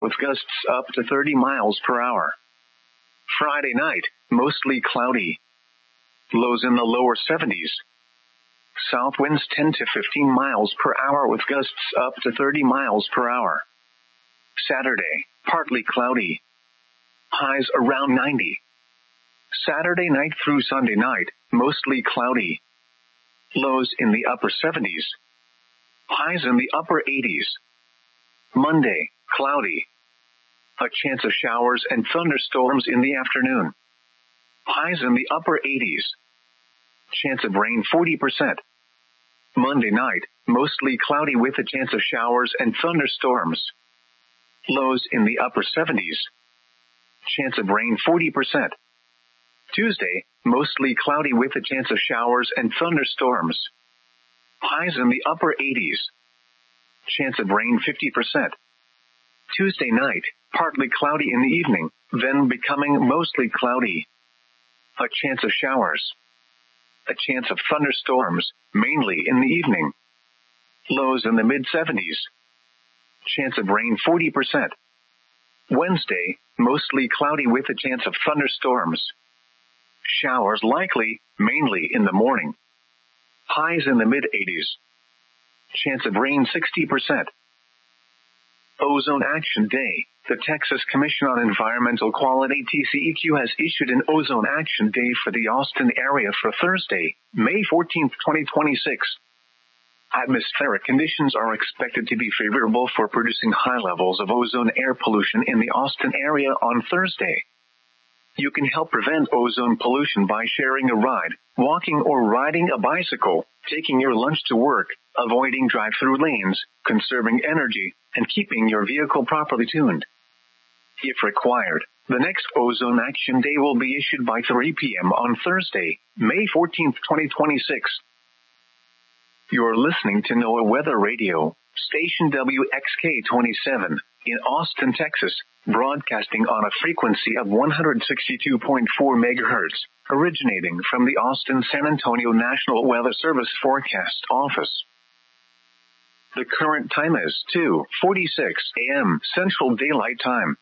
with gusts up to 30 miles per hour. Friday night, mostly cloudy. Lows in the lower 70s. South winds 10 to 15 miles per hour with gusts up to 30 miles per hour. Saturday, partly cloudy. Highs around 90. Saturday night through Sunday night, mostly cloudy. Lows in the upper 70s. Highs in the upper 80s. Monday, cloudy. A chance of showers and thunderstorms in the afternoon. Highs in the upper 80s. Chance of rain 40%. Monday night, mostly cloudy with a chance of showers and thunderstorms. Lows in the upper 70s. Chance of rain 40%. Tuesday, mostly cloudy with a chance of showers and thunderstorms. Highs in the upper 80s. Chance of rain 50%. Tuesday night, partly cloudy in the evening, then becoming mostly cloudy. A chance of showers. A chance of thunderstorms, mainly in the evening. Lows in the mid-70s. Chance of rain 40%. Wednesday, mostly cloudy with a chance of thunderstorms. Showers likely, mainly in the morning. Highs in the mid-80s. Chance of rain 60%. Ozone Action Day. The Texas Commission on Environmental Quality TCEQ has issued an Ozone Action Day for the Austin area for Thursday, May 14, 2026. Atmospheric conditions are expected to be favorable for producing high levels of ozone air pollution in the Austin area on Thursday. You can help prevent ozone pollution by sharing a ride, walking or riding a bicycle, taking your lunch to work, avoiding drive-through lanes, conserving energy, and keeping your vehicle properly tuned. If required, the next Ozone Action Day will be issued by 3 p.m. on Thursday, May 14, 2026. You're listening to NOAA Weather Radio, station WXK-27, in Austin, Texas, broadcasting on a frequency of 162.4 megahertz, originating from the Austin-San Antonio National Weather Service Forecast Office. The current time is 2:46 a.m. Central Daylight Time.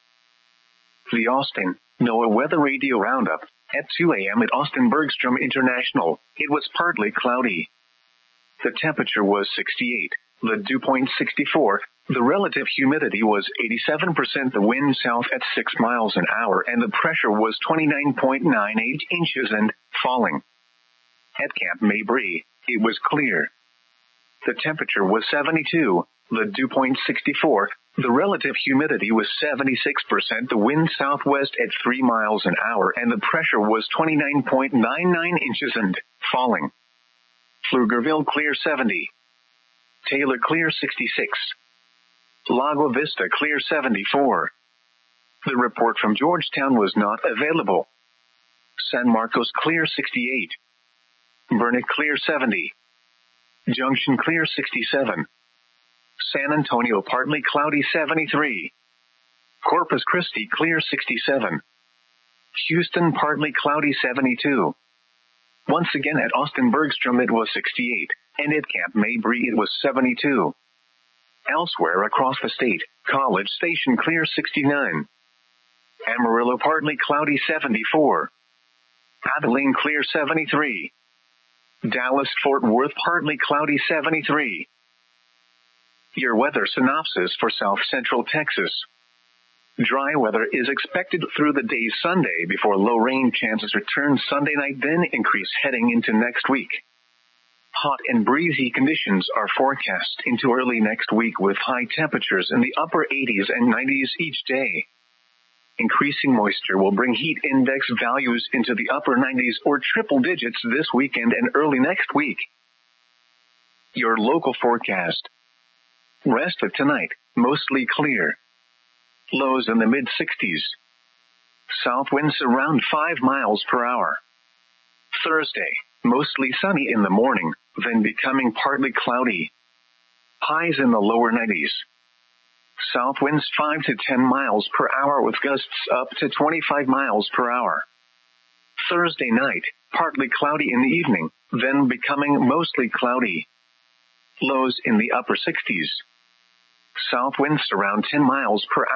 The Austin NOAA Weather Radio Roundup. At 2 a.m. at Austin Bergstrom International, it was partly cloudy. The temperature was 68, the dew point 64, the relative humidity was 87%, the wind south at 6 miles an hour, and the pressure was 29.98 inches and falling. At Camp Mabry, it was clear. The temperature was 72, the dew point 64, the relative humidity was 76%, the wind southwest at 3 miles an hour, and the pressure was 29.99 inches and falling. Pflugerville clear 70. Taylor clear 66. Lago Vista clear 74. The report from Georgetown was not available. San Marcos clear 68. Burnet clear 70. Junction clear 67. San Antonio partly cloudy 73. Corpus Christi clear 67. Houston partly cloudy 72. Once again at Austin Bergstrom it was 68, and at Camp Mabry it was 72. Elsewhere across the state, College Station clear 69. Amarillo partly cloudy 74. Abilene clear 73. Dallas-Fort Worth partly cloudy 73. Your weather synopsis for South Central Texas. Dry weather is expected through the day Sunday before low rain chances return Sunday night, then increase heading into next week. Hot and breezy conditions are forecast into early next week with high temperatures in the upper 80s and 90s each day. Increasing moisture will bring heat index values into the upper 90s or triple digits this weekend and early next week. Your local forecast. Rest of tonight, mostly clear. Lows in the mid-60s. South winds around 5 miles per hour. Thursday, mostly sunny in the morning, then becoming partly cloudy. Highs in the lower 90s. South winds 5 to 10 miles per hour with gusts up to 25 miles per hour. Thursday night, partly cloudy in the evening, then becoming mostly cloudy. Lows in the upper 60s. South winds around 10 miles per hour.